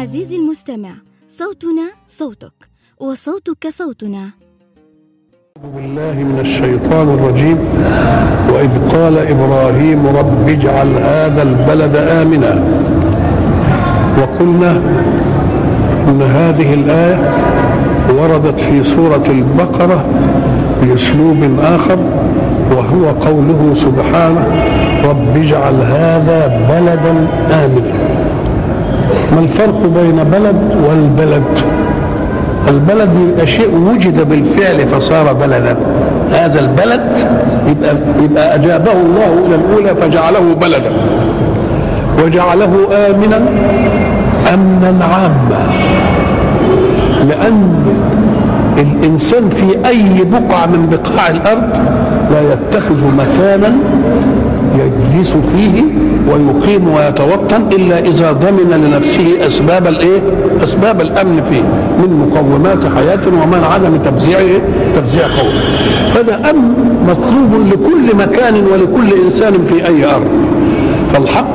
عزيزي المستمع، صوتنا صوتك وصوتك صوتنا. أعوذ بالله من الشيطان الرجيم. وإذ قال إبراهيم رب اجعل هذا البلد آمنا. وقلنا إن هذه الآية وردت في سورة البقرة بأسلوب آخر، وهو قوله سبحانه رب اجعل هذا بلدا آمنا. ما الفرق بين بلد والبلد؟ البلد يبقى شيء وجد بالفعل فصار بلدا، هذا البلد يبقى أجابه الله إلى الأولى فجعله بلدا، وجعله آمنا أمنا عاما، لأن الإنسان في أي بقعة من بقاع الأرض لا يتخذ مكانا يجلس فيه ويقيم ويتوطن إلا إذا ضمن لنفسه أسباب الأمن فيه من مقومات حياة ومن عدم تفزيع قوم. فده أمن مطلوب لكل مكان ولكل إنسان في أي أرض. فالحق